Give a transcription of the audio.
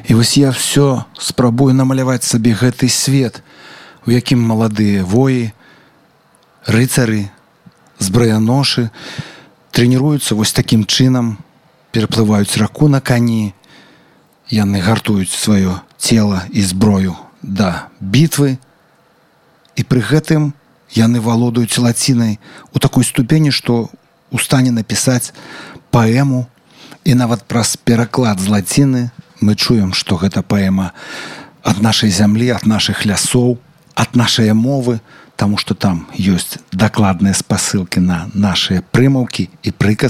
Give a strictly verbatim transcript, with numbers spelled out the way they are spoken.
І вось я все спрабую намаляваць сабе гэты свет, у якім маладыя воі, рыцары, збраяношы трэніруюцца вось такім чынам, пераплываюць раку на кані, яны гартуюць сваё цела і зброю да бітвы, і пры гэтым яны валодаюць лацінай у такой ступені, што у стане напісаць паэму, і нават праз пераклад з лаціны мы чуем, што гэта паэма ад нашай зямлі, ад нашых лясоў, ад нашай мовы, таму што там ёсць дакладныя спасылкі на нашыя прымаўкі і прыказкі.